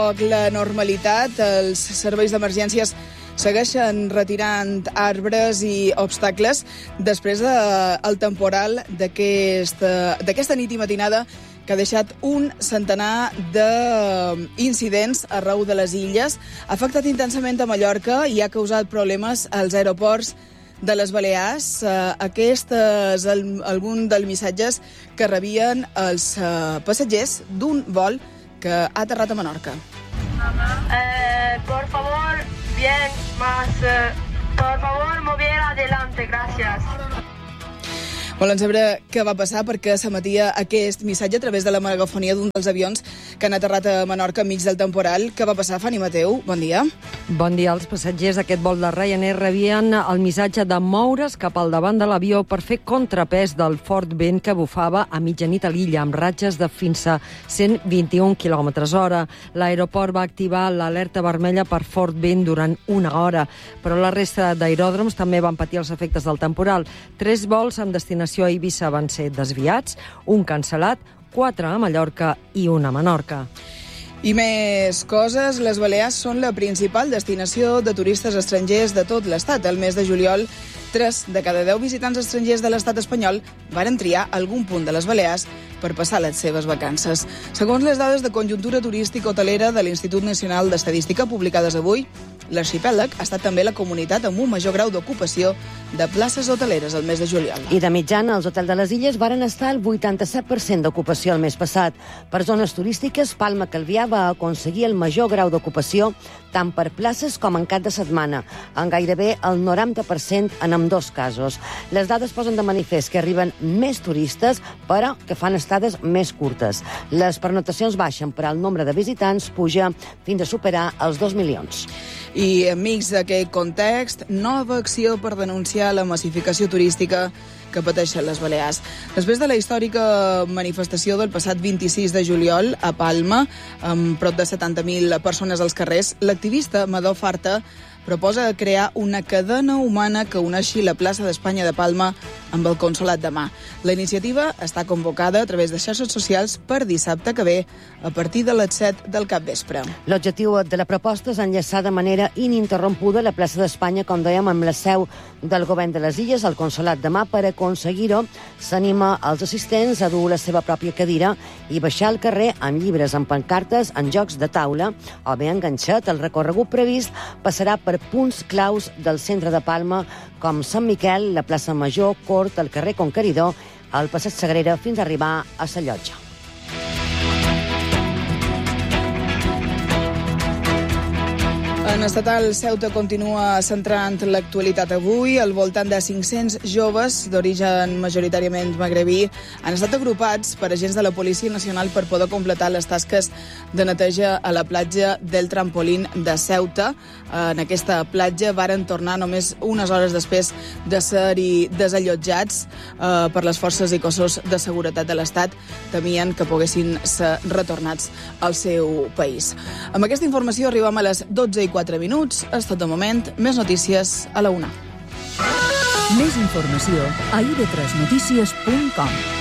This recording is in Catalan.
La normalitat, els serveis d'emergències segueixen retirant arbres i obstacles després del temporal d'aquesta nit i matinada que ha deixat un centenar d'incidents arreu de les illes, ha afectat intensament a Mallorca i ha causat problemes als aeroports de les Balears. Aquest és algun dels missatges que rebien els passatgers d'un vol que ha aterrat a Menorca. Por favor, por favor, mover adelante, gracias. Volen saber què va passar perquè s'emetia aquest missatge a través de la megafonia d'un dels avions que han aterrat a Menorca enmig del temporal. Què va passar, Fanny Mateu? Bon dia. Bon dia. Els passatgers d'aquest vol de Ryanair rebien el missatge de moure's cap al davant de l'avió per fer contrapès del fort vent que bufava a mitjanit a l'illa, amb ratxes de fins a 121 km/h. L'aeroport va activar l'alerta vermella per fort vent durant una hora, però la resta d'aeròdroms també van patir els efectes del temporal. 3 vols amb destinació a Eivissa van ser desviats, un cancel·lat, 4 a Mallorca i 1 a Menorca. I més coses, les Balears són la principal destinació de turistes estrangers de tot l'estat. El mes de juliol, 3 de cada 10 visitants estrangers de l'estat espanyol varen triar algun punt de les Balears per passar les seves vacances. Segons les dades de conjuntura turística hotelera de l'Institut Nacional d'Estadística publicades avui, l'arxipèlag ha estat també la comunitat amb un major grau d'ocupació de places hoteleres el mes de juliol. I de mitjana, els hotels de les illes varen estar al 87% d'ocupació el mes passat. Per zones turístiques, Palma Calvià va aconseguir el major grau d'ocupació tant per places com en cap de setmana, en gairebé el 90% en ambdós casos. Les dades posen de manifest que arriben més turistes, però que fan estades més curtes. Les pernotacions baixen, però el nombre de visitants puja fins a superar els 2 milions. I enmig d'aquest context, nova acció per denunciar la massificació turística que pateixen les Balears. Després de la històrica manifestació del passat 26 de juliol a Palma, amb prop de 70.000 persones als carrers, l'activista Amador Farta proposa crear una cadena humana que uneixi la plaça d'Espanya de Palma amb el Consolat de Mar. La iniciativa està convocada a través de xarxes socials per dissabte que ve, a partir de les 7 del capvespre. L'objectiu de la proposta és enllaçar de manera ininterrompuda la plaça d'Espanya, com dèiem, amb la seu del govern de les Illes, el Consolat de Mar. Per aconseguir-ho, s'anima als assistents a dur la seva pròpia cadira i baixar al carrer amb llibres, amb pancartes, en jocs de taula o bé enganxat. El recorregut previst passarà per punts claus del centre de Palma, com Sant Miquel, la plaça Major, Cort, el carrer Conqueridor, el passeig Sagrera, fins a arribar a Sa Llotja. En estatal, Ceuta continua centrant l'actualitat avui. Al voltant de 500 joves d'origen majoritàriament magrebí han estat agrupats per agents de la Policia Nacional per poder completar les tasques de neteja a la platja del Trampolín de Ceuta. En aquesta platja varen tornar només unes hores després de ser-hi desallotjats per les forces i cossos de seguretat de l'Estat. Temien que poguessin ser retornats al seu país. Amb aquesta informació arribem a les 12:04. És tot de moment. Més notícies a la 1. Més informació a ib3notícies.com.